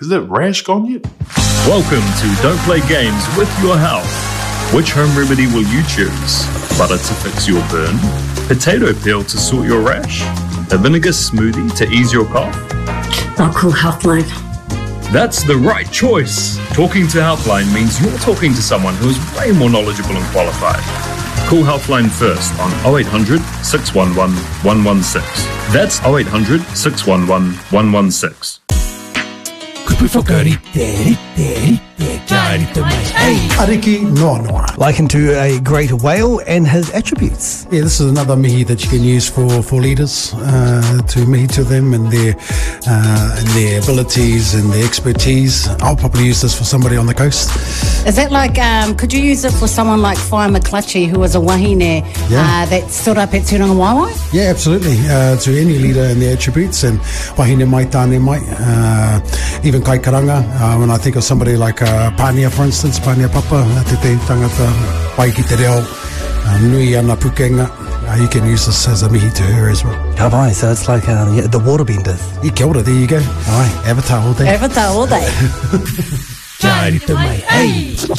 Is that rash gone yet? Welcome to Don't Play Games with Your Health. Which home remedy will you choose? Butter to fix your burn? Potato peel to sort your rash? A vinegar smoothie to ease your cough? Oh, call Healthline. That's the right choice. Talking to Healthline means you're talking to someone who is way more knowledgeable and qualified. Call Healthline first on 0800 611 116. That's 0800 611 116. Ariki noa noa. Likened to a great whale and his attributes. Yeah, this is another mihi that you can use for leaders, to mihi to them and their abilities and their expertise. I'll probably use this for somebody on the coast. Is that like, could you use it for someone like Whai McClutchy, who was a wahine that stood up at Turanga Waiwai? Yeah, absolutely. To any leader and their attributes, and wahine mai, tāne mai, even kai karanga. When I think of somebody like Pania, for instance, Pania Papa, te tangata pai ki te reo, nui ana pukenga, you can use this as a mihi to her as well. Kapai, so it's like the waterbenders. I kia ora, there you go. All right, Avatar all day. Avatar all day. Hey.